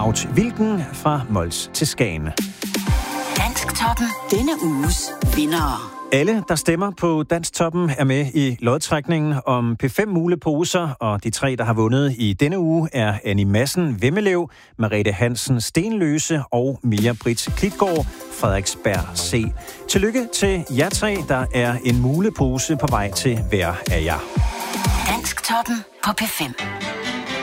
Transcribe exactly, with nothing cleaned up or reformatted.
Laut Wilken fra Mols til Skagen. Dansktoppen. Denne uges vindere. Alle, der stemmer på Dansktoppen, er med i lodtrækningen om P fem muleposer, og de tre, der har vundet i denne uge, er Annie Madsen Vemmelev, Merete Hansen Stenløse og Mia Britt Klitgaard Frederiksberg C. Tillykke til jer tre, der er en mulepose på vej til hver af jer. Dansktoppen på P fem.